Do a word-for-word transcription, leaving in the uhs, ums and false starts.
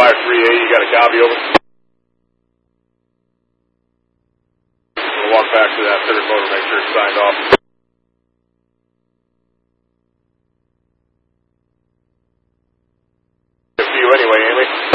five three eight, you got a copy over? We'll walk back to that third motor, make sure it's signed off. See you anyway, Amy.